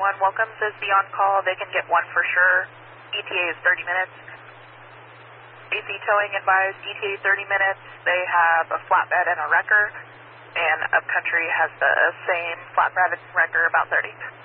911 welcomes is the on-call. They can get one for sure. ETA is 30 minutes. AC Towing advised ETA 30 minutes. They have a flatbed and a wrecker, and Upcountry has the same flatbed and wrecker, about 30.